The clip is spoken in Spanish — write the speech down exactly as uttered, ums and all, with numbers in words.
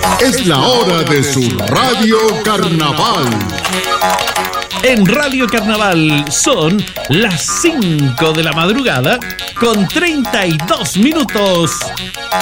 Es la hora de su Radio Carnaval. En Radio Carnaval son las cinco de la madrugada con treinta y dos minutos.